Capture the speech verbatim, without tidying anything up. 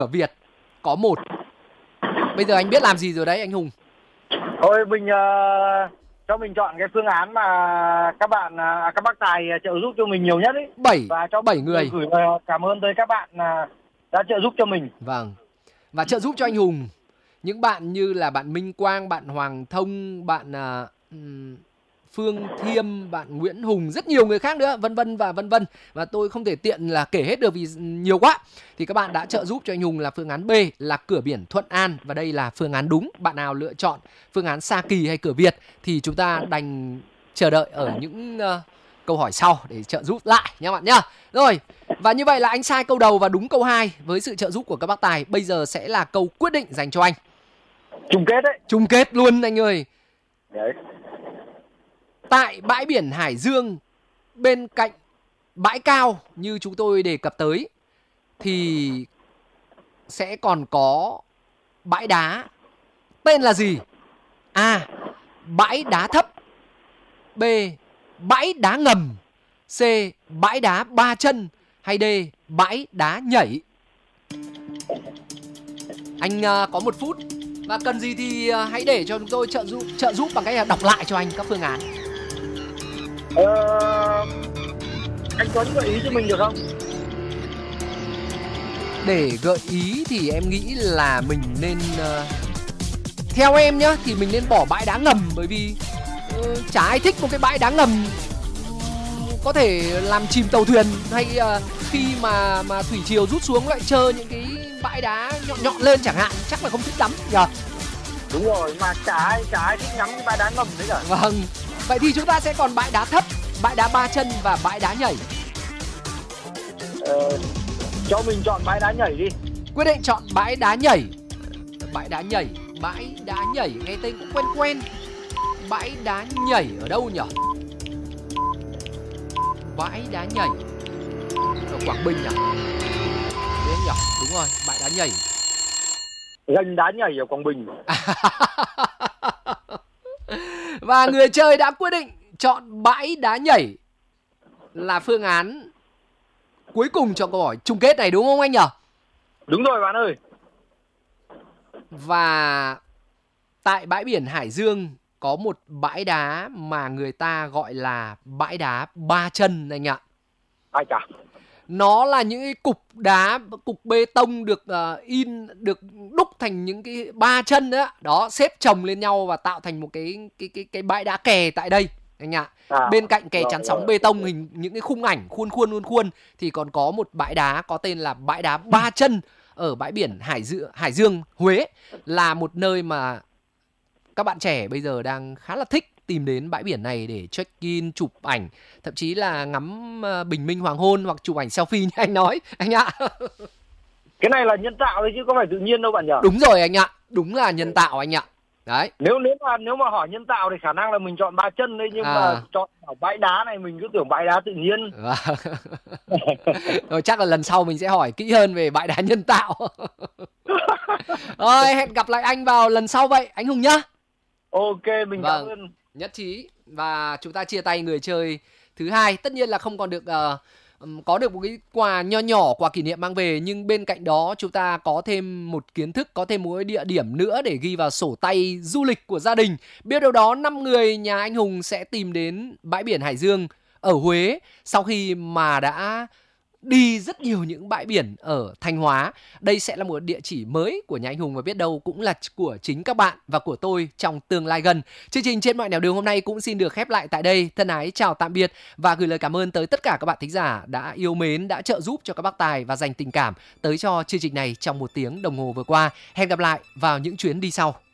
Cửa Việt có một. Bây giờ anh biết làm gì rồi đấy anh Hùng. Thôi mình uh, cho mình chọn cái phương án mà các bạn uh, các bác tài trợ giúp cho mình nhiều nhất ấy. Bảy Và cho bảy người. gửi uh, cảm ơn tới các bạn uh, đã trợ giúp cho mình. Vâng. Và trợ giúp cho anh Hùng những bạn như là bạn Minh Quang, bạn Hoàng Thông, bạn uh, Phương Thiêm, bạn Nguyễn Hùng, rất nhiều người khác nữa, vân vân và vân vân. Và tôi không thể tiện là kể hết được vì nhiều quá. Thì các bạn đã trợ giúp cho anh Hùng là phương án B là cửa biển Thuận An. Và đây là phương án đúng. Bạn nào lựa chọn phương án Sa Kỳ hay cửa Việt thì chúng ta đành chờ đợi ở những uh, câu hỏi sau để trợ giúp lại nha bạn nhá. Rồi, và như vậy là anh sai câu đầu và đúng câu hai với sự trợ giúp của các bác tài. Bây giờ sẽ là câu quyết định dành cho anh. Chung kết đấy. Chung kết luôn anh ơi. Đấy. Tại bãi biển Hải Dương, bên cạnh bãi cao như chúng tôi đề cập tới, thì sẽ còn có bãi đá. Tên là gì? A. Bãi đá thấp. B. Bãi đá ngầm. C. Bãi đá ba chân. Hay D. Bãi đá nhảy. Anh uh, có một phút. Và cần gì thì uh, hãy để cho chúng tôi trợ giúp, trợ giúp bằng cách là đọc lại cho anh các phương án. Ờ, anh có những gợi ý cho mình được không? Để gợi ý thì em nghĩ là mình nên uh, theo em nhá thì mình nên bỏ bãi đá ngầm. Bởi vì uh, chả ai thích một cái bãi đá ngầm uh, có thể làm chìm tàu thuyền. Hay uh, khi mà mà thủy triều rút xuống lại trơ những cái bãi đá nhọn nhọn lên chẳng hạn. Chắc là không thích lắm nhờ. Đúng rồi, mà chả ai, chả ai thích ngắm cái bãi đá ngầm đấy cả. Vâng. Vậy thì chúng ta sẽ còn bãi đá thấp, bãi đá ba chân và bãi đá nhảy. Ờ, cho mình chọn bãi đá nhảy đi. Quyết định chọn bãi đá nhảy. Bãi đá nhảy, bãi đá nhảy, nghe tên cũng quen quen. Bãi đá nhảy ở đâu nhỉ? Bãi đá nhảy ở Quảng Bình à? Đúng nhỉ? Đúng rồi, bãi đá nhảy. Gành đá nhảy ở Quảng Bình. Và người chơi đã quyết định chọn bãi đá nhảy là phương án cuối cùng cho câu hỏi chung kết này, đúng không anh nhỉ? Đúng rồi bạn ơi. Và tại bãi biển Hải Dương có một bãi đá mà người ta gọi là bãi đá ba chân anh ạ. Ai chà. Nó là những cái cục đá, cục bê tông được uh, in, được đúc thành những cái ba chân đó, đó xếp chồng lên nhau và tạo thành một cái cái cái cái bãi đá kè tại đây anh ạ. À, bên cạnh kè chắn sóng bê tông hình những cái khung ảnh khuôn khuôn khuôn khuôn thì còn có một bãi đá có tên là bãi đá ba chân ở bãi biển Hải Dương, Hải Dương, Huế, là một nơi mà các bạn trẻ bây giờ đang khá là thích tìm đến bãi biển này để check-in, chụp ảnh, thậm chí là ngắm bình minh hoàng hôn hoặc chụp ảnh selfie như anh nói anh ạ. Cái này là nhân tạo đấy chứ có phải tự nhiên đâu bạn nhỉ? Đúng rồi anh ạ, đúng là nhân tạo anh ạ. Đấy. Nếu nếu mà nếu mà hỏi nhân tạo thì khả năng là mình chọn ba chân đấy, nhưng à. mà chọn ở bãi đá này mình cứ tưởng bãi đá tự nhiên. Rồi chắc là lần sau mình sẽ hỏi kỹ hơn về bãi đá nhân tạo. Rồi hẹn gặp lại anh vào lần sau vậy anh Hùng nhá. Ok, mình vâng, cảm ơn. Nhất trí. Và chúng ta chia tay người chơi thứ hai. Tất nhiên là không còn được uh, có được một cái quà nho nhỏ, quà kỷ niệm mang về, nhưng bên cạnh đó chúng ta có thêm một kiến thức, có thêm một cái địa điểm nữa để ghi vào sổ tay du lịch của gia đình. Biết đâu đó năm người nhà anh Hùng sẽ tìm đến bãi biển Hải Dương ở Huế sau khi mà đã đi rất nhiều những bãi biển ở Thanh Hóa. Đây sẽ là một địa chỉ mới của nhà anh Hùng và biết đâu cũng là của chính các bạn và của tôi trong tương lai gần. Chương trình Trên Mọi Nẻo Đường hôm nay cũng xin được khép lại tại đây. Thân ái chào tạm biệt và gửi lời cảm ơn tới tất cả các bạn thính giả đã yêu mến, đã trợ giúp cho các bác tài và dành tình cảm tới cho chương trình này trong một tiếng đồng hồ vừa qua. Hẹn gặp lại vào những chuyến đi sau.